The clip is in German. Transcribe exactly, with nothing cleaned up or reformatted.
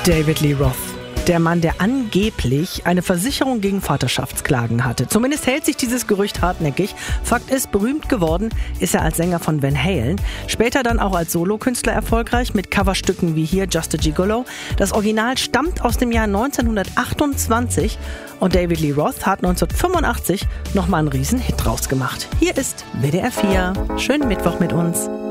David Lee Roth. Der Mann, der angeblich eine Versicherung gegen Vaterschaftsklagen hatte. Zumindest hält sich dieses Gerücht hartnäckig. Fakt ist, berühmt geworden ist er als Sänger von Van Halen. Später dann auch als Solokünstler erfolgreich mit Coverstücken wie hier Just a Gigolo. Das Original stammt aus dem Jahr neunzehnhundertachtundzwanzig und David Lee Roth hat neunzehnhundertfünfundachtzig nochmal einen riesen Hit draus gemacht. Hier ist W D R vier. Schönen Mittwoch mit uns.